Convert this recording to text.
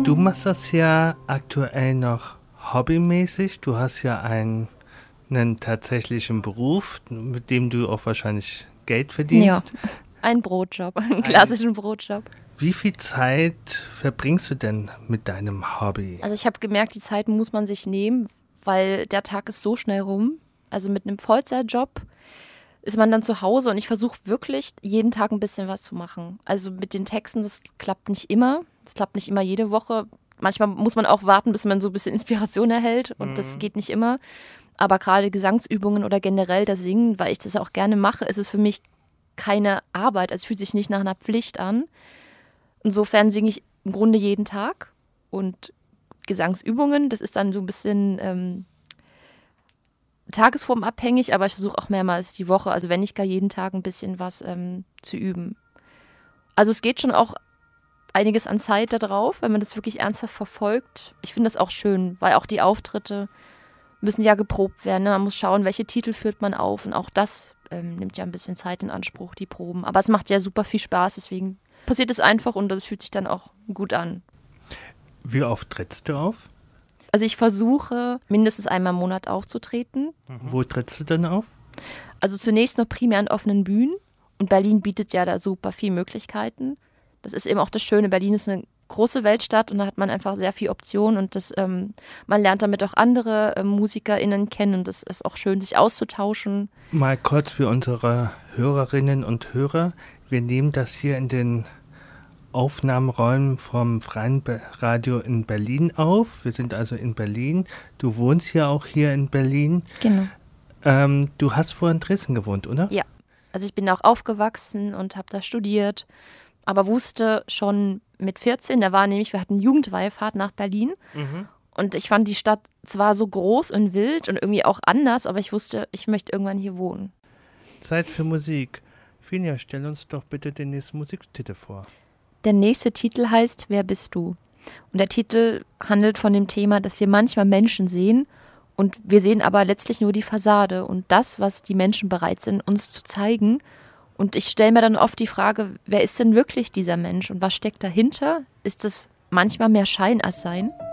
Du machst das ja aktuell noch hobbymäßig. Du hast ja einen tatsächlichen Beruf, mit dem du auch wahrscheinlich Geld verdienst. Ja, ein Brotjob, einen klassischen Brotjob. Wie viel Zeit verbringst du denn mit deinem Hobby? Also ich habe gemerkt, die Zeit muss man sich nehmen, weil der Tag ist so schnell rum. Also mit einem Vollzeitjob ist man dann zu Hause und ich versuche wirklich jeden Tag ein bisschen was zu machen. Also mit den Texten, das klappt nicht immer. Das klappt nicht immer jede Woche. Manchmal muss man auch warten, bis man so ein bisschen Inspiration erhält und das geht nicht immer. Aber gerade Gesangsübungen oder generell das Singen, weil ich das auch gerne mache, ist es für mich keine Arbeit. Also es fühlt sich nicht nach einer Pflicht an. Insofern singe ich im Grunde jeden Tag und Gesangsübungen, das ist dann so ein bisschen tagesformabhängig, aber ich versuche auch mehrmals die Woche, also wenn nicht gar jeden Tag ein bisschen was zu üben. Also es geht schon auch einiges an Zeit da drauf, wenn man das wirklich ernsthaft verfolgt. Ich finde das auch schön, weil auch die Auftritte müssen ja geprobt werden. Ne? Man muss schauen, welche Titel führt man auf und auch das nimmt ja ein bisschen Zeit in Anspruch, die Proben. Aber es macht ja super viel Spaß, deswegen passiert es einfach und das fühlt sich dann auch gut an. Wie oft trittst du auf? Also ich versuche, mindestens einmal im Monat aufzutreten. Wo trittst du denn auf? Also zunächst noch primär an offenen Bühnen. Und Berlin bietet ja da super viele Möglichkeiten. Das ist eben auch das Schöne. Berlin ist eine große Weltstadt und da hat man einfach sehr viele Optionen. Und man lernt damit auch andere MusikerInnen kennen. Und das ist auch schön, sich auszutauschen. Mal kurz für unsere Hörerinnen und Hörer. Wir nehmen das hier in den Aufnahmeräumen vom Freien Radio in Berlin auf. Wir sind also in Berlin. Du wohnst ja auch hier in Berlin. Genau. Du hast vorher in Dresden gewohnt, oder? Ja, also ich bin da auch aufgewachsen und habe da studiert, aber wusste schon mit 14, wir hatten Jugendweihfahrt nach Berlin und ich fand die Stadt zwar so groß und wild und irgendwie auch anders, aber ich wusste, ich möchte irgendwann hier wohnen. Zeit für Musik. Finja, stell uns doch bitte den nächsten Musiktitel vor. Der nächste Titel heißt Wer bist du? Und der Titel handelt von dem Thema, dass wir manchmal Menschen sehen und wir sehen aber letztlich nur die Fassade und das, was die Menschen bereit sind, uns zu zeigen. Und ich stelle mir dann oft die Frage, wer ist denn wirklich dieser Mensch und was steckt dahinter? Ist es manchmal mehr Schein als Sein?